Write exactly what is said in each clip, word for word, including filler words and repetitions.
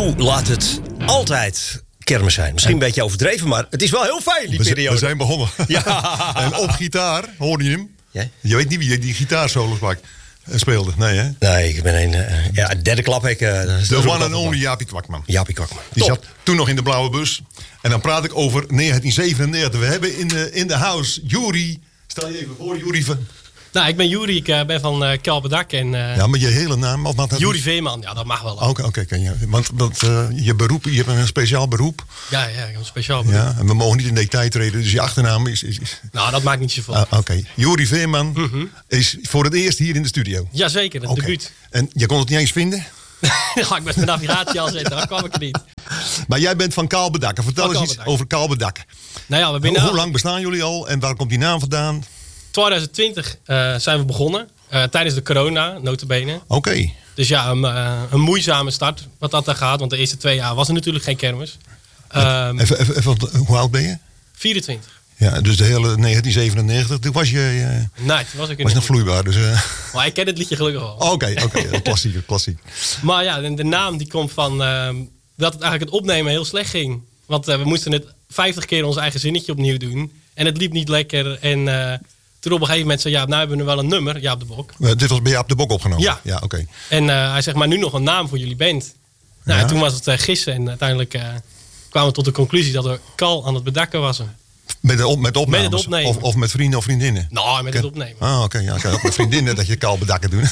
Hoe laat het altijd kermis zijn? Misschien een beetje overdreven, maar het is wel heel fijn, die we periode. We zijn begonnen. Ja. En op gitaar, hoorde je hem? Ja? Je weet niet wie die gitaarsolos maakt. Speelde, nee hè? Nee, ik ben een uh, ja, derde klap. Ik, uh, de one and only Jaapie Kwakman. Jaapie Kwakman. Die Top. zat toen nog in de blauwe bus. En dan praat ik over negentien zevenennegentig. We hebben in de, in de house Juri. Stel je even voor, Juri. Nou, ik ben Juri, ik uh, ben van uh, Kalbedak. En, uh, ja, maar je hele naam? Of wat? Juri Veerman, ja, dat mag wel. Oké, oké. Okay, want want uh, je beroep, je hebt een speciaal beroep. Ja, ja, ik heb een speciaal beroep. Ja, en we mogen niet in detail treden, dus je achternaam is... is, is... Nou, dat maakt niet zoveel. Uh, Oké. Okay. Juri Veerman mm-hmm. is voor het eerst hier in de studio. Jazeker, het okay. debuut. En je kon het niet eens vinden? Ja, ik ben mijn navigatie al zetten, daar kwam ik er niet. Maar jij bent van Kalbedakken. Vertel van eens Kalbedak. iets over Kalbedakken. Nou ja, we binnen... Hoe lang bestaan jullie al en waar komt die naam vandaan? twintig twintig uh, zijn we begonnen. Uh, tijdens de corona, nota bene. Oké. Okay. Dus ja, een, uh, een moeizame start wat dat daar gaat. Want de eerste twee jaar was er natuurlijk geen kermis. Um, even, even, even, hoe oud ben je? vierentwintig. Ja, dus de hele negentien zevenennegentig, toen was je... Uh, nee, toen was ik... was nog vloeibaar, dus... Uh... Maar ik ken het liedje gelukkig al. Oké, okay, oké. Okay, klassiek, klassiek. Maar ja, de, de naam die komt van... Uh, dat het eigenlijk het opnemen heel slecht ging. Want uh, we moesten het vijftig keer ons eigen zinnetje opnieuw doen. En het liep niet lekker. En uh, toen op een gegeven moment zei ja, nou hebben we nu wel een nummer. Jaap de Bok. Uh, dit was bij Jaap de Bok opgenomen? Ja. Ja, oké. Okay. En uh, hij zegt maar nu nog een naam voor jullie band. Nou, ja. en toen was het uh, gissen. En uiteindelijk uh, kwamen we tot de conclusie dat we Kal aan het bedakken was. Met, de op, met opnames? Met het opnemen. Of, of met vrienden of vriendinnen? Nou, met het opnemen. Ah, oké. Okay, ja, kan ook met vriendinnen dat je Kal bedakken doen.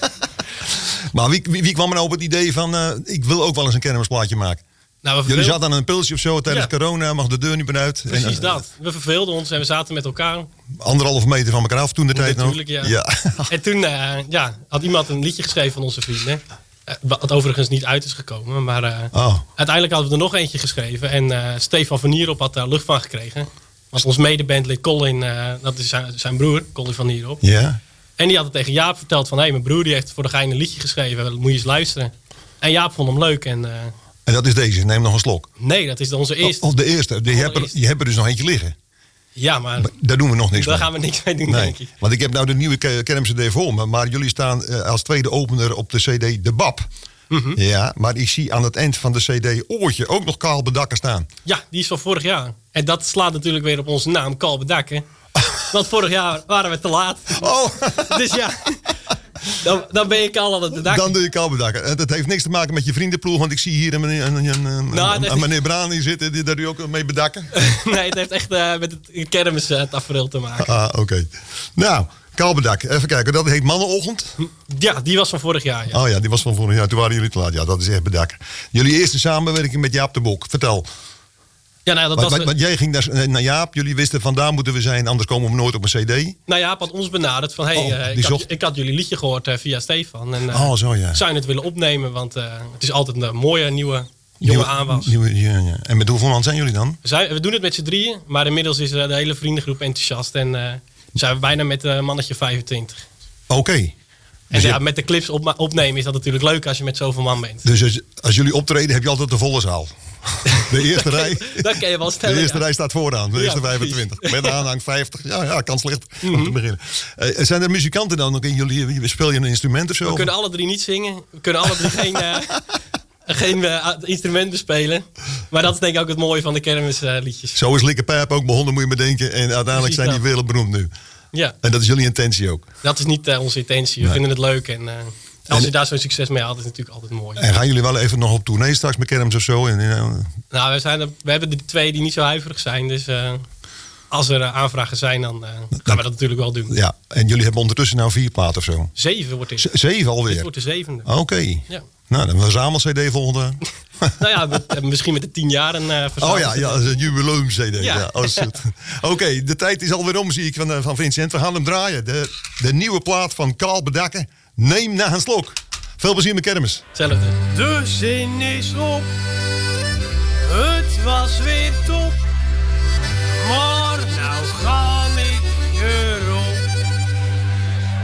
Maar wie, wie, wie kwam er nou op het idee van... Uh, ik wil ook wel eens een kermisplaatje maken? Nou, we Jullie zaten aan een pilsje of zo tijdens ja. corona, mag de deur niet meer uit. Precies en, uh, dat. We verveelden ons en we zaten met elkaar. Anderhalve meter van elkaar af toen de tijd nog. Natuurlijk, ja. ja. En toen uh, ja, had iemand een liedje geschreven van onze vrienden. Uh, wat overigens niet uit is gekomen. Maar uh, oh. uiteindelijk hadden we er nog eentje geschreven. En uh, Stefan van Nierop had daar lucht van gekregen. Want ons medebandlid Colin, uh, dat is zijn, zijn broer, Colin van Nierop. Ja. En die had het tegen Jaap verteld van... hé, hey, mijn broer die heeft voor de gein een liedje geschreven. Dat moet je eens luisteren. En Jaap vond hem leuk. En, uh, en dat is deze, neem nog een slok. Nee, dat is onze eerste. Of de eerste. Je hebt, er, je hebt er dus nog eentje liggen. Ja, maar... maar daar doen we nog niks daar mee. gaan we niks mee doen, nee. denk ik. Want ik heb nou de nieuwe Kermis C D voor me. Maar jullie staan uh, als tweede opener op de C D De Bab. Mm-hmm. Ja, maar ik zie aan het eind van de C D Oortje ook nog Kaal Bedakken staan. Ja, die is van vorig jaar. En dat slaat natuurlijk weer op onze naam, Kaal Bedakken. Want vorig jaar waren we te laat. Oh. Dus ja, dan, dan ben je Kaal aan het bedakken. Dan doe je Kaal Bedakken. En dat heeft niks te maken met je vriendenploeg. Want ik zie hier een meneer, een, een, een, nou, een meneer Brani zitten. Die daar u ook mee bedakken. Nee, het heeft echt uh, met het kermis uh, tafereel te maken. Ah, oké. Okay. Nou... Kalbedak, even kijken, dat heet Mannenochtend? Ja, die was van vorig jaar. Ja. Oh ja, die was van vorig jaar, toen waren jullie te laat. Ja, dat is echt bedakken. Jullie eerste samenwerking met Jaap de Bok, vertel. Ja, nou, dat want, was want, want jij ging naar, naar Jaap, jullie wisten vandaar moeten we zijn, anders komen we nooit op een cd. Nou, Jaap had ons benaderd van, hé, hey, oh, uh, ik, had, ik had jullie liedje gehoord uh, via Stefan. En, uh, oh, zo ja. zou je het willen opnemen, want uh, het is altijd een mooie nieuwe... jonge nieuwe, aanwas. Nieuwe, ja, ja. En met hoeveel man zijn jullie dan? Zij, we doen het met z'n drieën, maar inmiddels is uh, de hele vriendengroep enthousiast. En uh, zijn we bijna met een uh, mannetje vijfentwintig. Oké. Okay. En dus ja, je... met de clips op, opnemen is dat natuurlijk leuk als je met zoveel man bent. Dus als, als jullie optreden heb je altijd de volle zaal? De eerste rij. Dat kan je wel stellen. De eerste ja. rij staat vooraan, de eerste ja, vijfentwintig. Met de aanhang vijftig. Ja, ja, kan slecht. Mm-hmm. Om te beginnen. Uh, zijn er muzikanten dan ook in jullie? Speel je een instrument of zo? We kunnen alle drie niet zingen. We kunnen alle drie geen, uh, geen uh, instrument bespelen. Maar dat is denk ik ook het mooie van de kermisliedjes. Uh, zo is Likke Pijp ook begonnen, moet je me denken. En uiteindelijk Precies zijn dat. die wereldberoemd nu. Ja. En dat is jullie intentie ook? Dat is niet uh, onze intentie. We nee. vinden het leuk. En uh, als en, je daar zo'n succes mee haalt, is het natuurlijk altijd mooi. En gaan jullie wel even nog op tournee straks met kermis of zo? En, uh, nou, we, zijn er, we hebben de twee die niet zo huiverig zijn. Dus uh, als er uh, aanvragen zijn, dan uh, gaan we dat natuurlijk wel doen. Ja, en jullie hebben ondertussen nou vier platen of zo? Zeven wordt dit. Z- zeven alweer? Dit wordt de zevende. Oké. Okay. Ja. Nou, dan een verzamel-cd volgende. Nou ja, met, misschien met de tien jaar een uh, oh ja, ja, een jubileum-cd. Ja. Ja, oh, Oké, okay, de tijd is alweer om, zie ik, van, van Vincent. We gaan hem draaien. De, de nieuwe plaat van Kaal Bedakken. Neem na een slok. Veel plezier met kermis. Hetzelfde. De zin is op. Het was weer top. Maar nou gaat